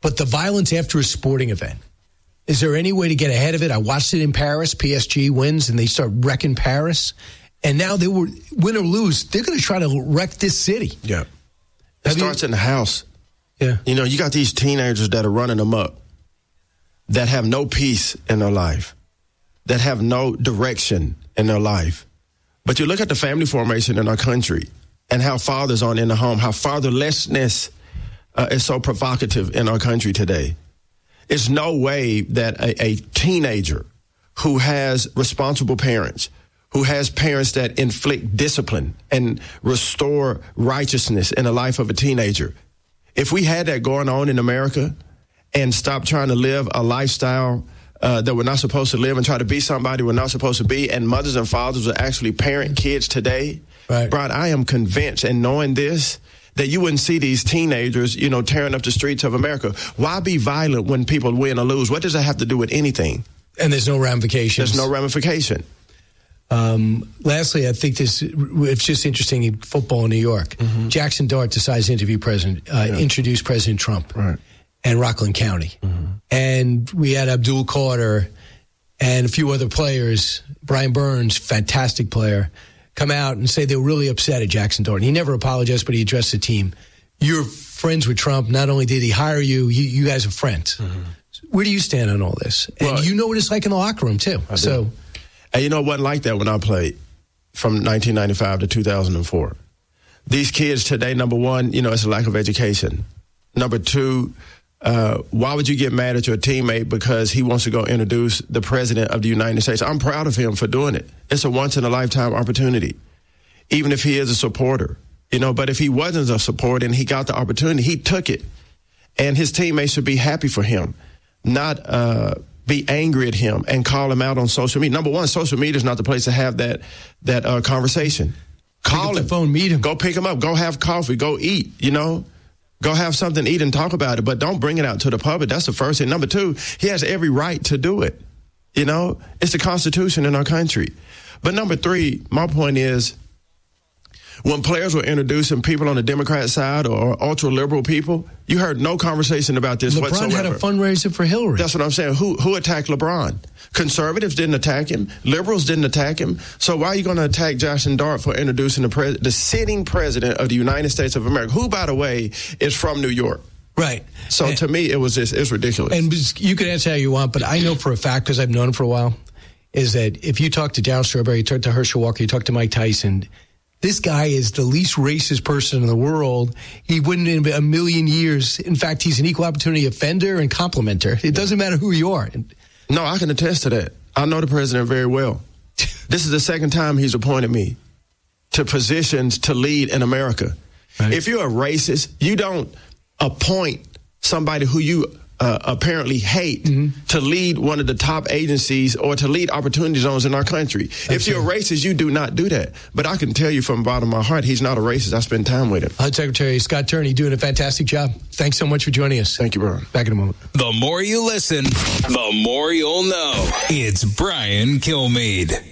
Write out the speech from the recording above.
but the violence after a sporting event. Is there any way to get ahead of it? I watched it in Paris. PSG wins, and they start wrecking Paris. And now they were win or lose, they're going to try to wreck this city. Yeah. It starts in the house. Yeah. You know, you got these teenagers that are running amok, that have no peace in their life, that have no direction in their life. But you look at the family formation in our country and how fathers aren't in the home, how fatherlessness is so provocative in our country today. It's no way that a teenager who has responsible parents, who has parents that inflict discipline and restore righteousness in the life of a teenager. If we had that going on in America and stop trying to live a lifestyle that we're not supposed to live and try to be somebody we're not supposed to be, and mothers and fathers will actually parent kids today, right. Brian, I am convinced, and knowing this, that you wouldn't see these teenagers, you know, tearing up the streets of America. Why be violent when people win or lose? What does that have to do with anything? And there's no ramifications. There's no ramification. Lastly, I think it's just interesting in football in New York. Mm-hmm. Jackson Dart decides to introduce President Trump and Rockland County. Mm-hmm. And we had Abdul Carter and a few other players, Brian Burns, fantastic player, come out and say they were really upset at Jackson Dart. He never apologized, but he addressed the team. You're friends with Trump. Not only did he hire you, you guys are friends. Mm-hmm. Where do you stand on all this? And you know what it's like in the locker room, too. And you know, it wasn't like that when I played from 1995 to 2004. These kids today, number one, you know, it's a lack of education. Number two, why would you get mad at your teammate because he wants to go introduce the president of the United States? I'm proud of him for doing it. It's a once-in-a-lifetime opportunity, even if he is a supporter. You know, but if he wasn't a supporter and he got the opportunity, he took it. And his teammates should be happy for him, not be angry at him and call him out on social media. Number one, social media is not the place to have that conversation. Call him. The phone, meet him. Go pick him up. Go have coffee. Go eat, you know. Go have something to eat and talk about it, but don't bring it out to the public. That's the first thing. Number two, he has every right to do it. You know, it's the Constitution in our country. But number three, my point is, when players were introducing people on the Democrat side or ultra-liberal people, you heard no conversation about this whatsoever. LeBron had a fundraiser for Hillary. That's what I'm saying. Who attacked LeBron? Conservatives didn't attack him. Liberals didn't attack him. So why are you going to attack Jackson Dart for introducing the sitting president of the United States of America, who, by the way, is from New York? Right. So to me, it's ridiculous. And you can answer how you want, but I know for a fact, because I've known him for a while, is that if you talk to Darryl Strawberry, you talk to Herschel Walker, you talk to Mike Tyson, this guy is the least racist person in the world. He wouldn't in a million years. In fact, he's an equal opportunity offender and complimenter. It doesn't matter who you are. No, I can attest to that. I know the president very well. This is the second time he's appointed me to positions to lead in America. Right. If you're a racist, you don't appoint somebody who you apparently hate to lead one of the top agencies or to lead opportunity zones in our country. Absolutely. If you're a racist, you do not do that. But I can tell you from the bottom of my heart, he's not a racist. I spend time with him. HUD Secretary Scott Turney doing a fantastic job. Thanks so much for joining us. Thank you, Brian. Back in a moment. The more you listen, the more you'll know. It's Brian Kilmeade.